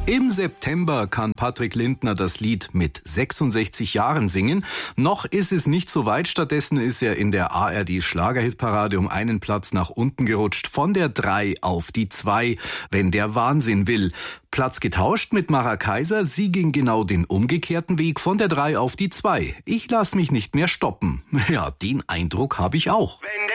Im September kann Patrick Lindner das Lied mit 66 Jahren singen. Noch ist es nicht so weit, stattdessen ist er in der ARD-Schlagerhitparade um einen Platz nach unten gerutscht, von der 3 auf die 2, wenn der Wahnsinn will. Platz getauscht mit Mara Kaiser, sie ging genau den umgekehrten Weg, von der 3 auf die 2. Ich lass mich nicht mehr stoppen. Ja, den Eindruck habe ich auch. Wenn